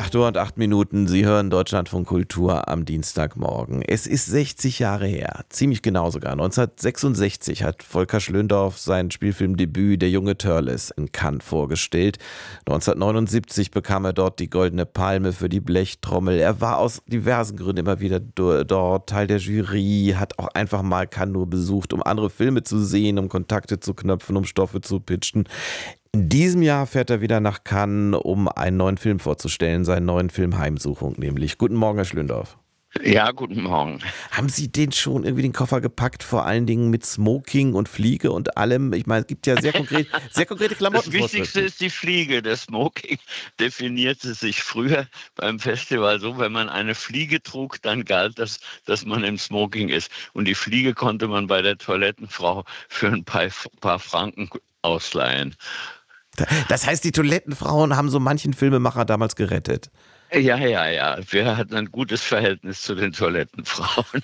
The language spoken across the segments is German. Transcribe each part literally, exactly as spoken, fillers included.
acht Uhr und acht Minuten, Sie hören Deutschlandfunk Kultur am Dienstagmorgen. Es ist sechzig Jahre her, ziemlich genau sogar. neunzehnhundertsechsundsechzig hat Volker Schlöndorff sein Spielfilmdebüt Der junge Törleß in Cannes vorgestellt. neunzehnhundertneunundsiebzig bekam er dort die Goldene Palme für die Blechtrommel. Er war aus diversen Gründen immer wieder dort, Teil der Jury, hat auch einfach mal Cannes nur besucht, um andere Filme zu sehen, um Kontakte zu knüpfen, um Stoffe zu pitchen. In diesem Jahr fährt er wieder nach Cannes, um einen neuen Film vorzustellen, seinen neuen Film Heimsuchung nämlich. Guten Morgen, Herr Schlöndorff. Ja, guten Morgen. Haben Sie den schon irgendwie den Koffer gepackt, vor allen Dingen mit Smoking und Fliege und allem? Ich meine, es gibt ja sehr konkret, sehr konkrete Klamotten. Das Wichtigste ist die Fliege. Der Smoking definierte sich früher beim Festival so, wenn man eine Fliege trug, dann galt das, dass man im Smoking ist. Und die Fliege konnte man bei der Toilettenfrau für ein paar, paar Franken ausleihen. Das heißt, die Toilettenfrauen haben so manchen Filmemacher damals gerettet. Ja, ja, ja. Wir hatten ein gutes Verhältnis zu den Toilettenfrauen.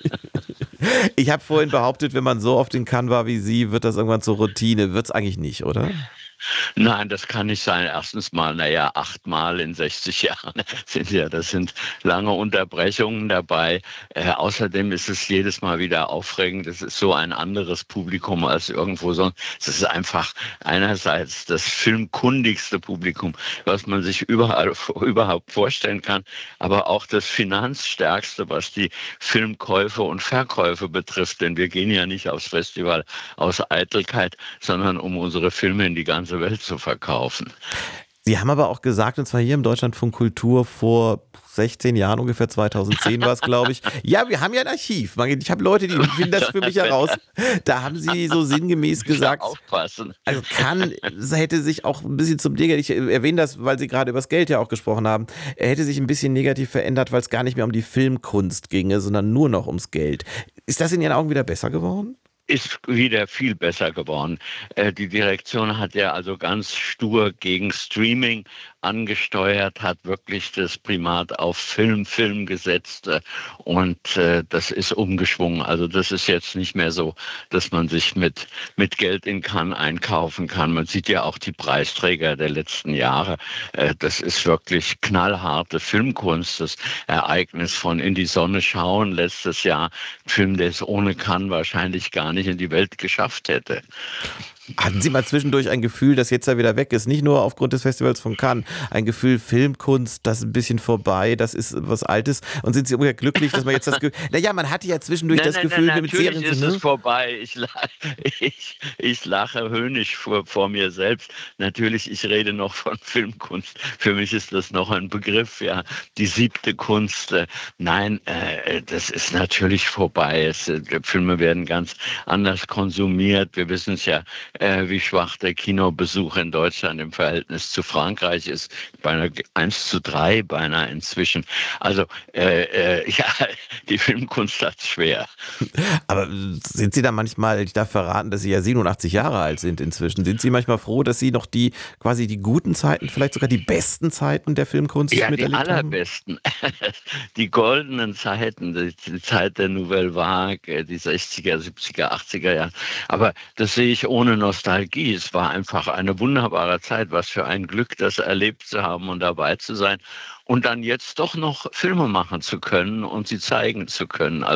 Ich habe vorhin behauptet, wenn man so oft in Cannes war wie Sie, wird das irgendwann zur Routine. Wird es eigentlich nicht, oder? Nein, das kann nicht sein. Erstens mal, naja, achtmal in sechzig Jahren sind ja, das sind lange Unterbrechungen dabei. Äh, außerdem ist es jedes Mal wieder aufregend. Es ist so ein anderes Publikum als irgendwo sonst. Es ist einfach einerseits das filmkundigste Publikum, was man sich überall, überhaupt vorstellen kann, aber auch das finanzstärkste, was die Filmkäufe und Verkäufe betrifft. Denn wir gehen ja nicht aufs Festival aus Eitelkeit, sondern um unsere Filme in die ganze Welt zu verkaufen. Sie haben aber auch gesagt, und zwar hier im Deutschlandfunk Kultur vor sechzehn Jahren, ungefähr zweitausendzehn war es, glaube ich. Ja, wir haben ja ein Archiv. Ich habe Leute, die finden das für mich heraus. Da haben Sie so sinngemäß gesagt, aufpassen. Also Cannes hätte sich auch ein bisschen zum Negativ, ich erwähne das, weil Sie gerade über das Geld ja auch gesprochen haben, er hätte sich ein bisschen negativ verändert, weil es gar nicht mehr um die Filmkunst ginge, sondern nur noch ums Geld. Ist das in Ihren Augen wieder besser geworden? Ist wieder viel besser geworden. Äh, die Direktion hat ja also ganz stur gegen Streaming angesteuert, hat wirklich das Primat auf Film, Film gesetzt äh, und äh, das ist umgeschwungen. Also das ist jetzt nicht mehr so, dass man sich mit, mit Geld in Cannes einkaufen kann. Man sieht ja auch die Preisträger der letzten Jahre. Äh, das ist wirklich knallharte Filmkunst. Das Ereignis von In die Sonne schauen letztes Jahr, ein Film, der es ohne Cannes wahrscheinlich gar nicht in die Welt geschafft hätte. Hatten Sie mal zwischendurch ein Gefühl, dass jetzt er wieder weg ist? Nicht nur aufgrund des Festivals von Cannes. Ein Gefühl, Filmkunst, das ist ein bisschen vorbei, das ist was Altes. Und sind Sie ungefähr glücklich, dass man jetzt das Gefühl... Naja, man hatte ja zwischendurch nein, das nein, Gefühl... Nein, mit natürlich Serien, ist ne? es vorbei. Ich, ich, ich lache höhnisch vor, vor mir selbst. Natürlich, ich rede noch von Filmkunst. Für mich ist das noch ein Begriff, ja. Die siebte Kunst. Äh, nein, äh, das ist natürlich vorbei. Es, äh, Filme werden ganz anders konsumiert. Wir wissen es ja, äh, wie schwach der Kinobesuch in Deutschland im Verhältnis zu Frankreich ist. Beinahe eins zu drei beinahe inzwischen. Also, äh, äh, ja, die Filmkunst hat es schwer. Aber sind Sie da manchmal, ich darf verraten, dass Sie ja siebenundachtzig Jahre alt sind inzwischen, sind Sie manchmal froh, dass Sie noch die quasi die guten Zeiten, vielleicht sogar die besten Zeiten der Filmkunst ja, miterlebt haben? Ja, die allerbesten. Die goldenen Zeiten, die, die Zeit der Nouvelle Vague, die sechziger, siebziger, achtziger Jahre. Aber das sehe ich ohne Nostalgie. Es war einfach eine wunderbare Zeit. Was für ein Glück, das erlebt zu haben und dabei zu sein. Und dann jetzt doch noch Filme machen zu können und sie zeigen zu können.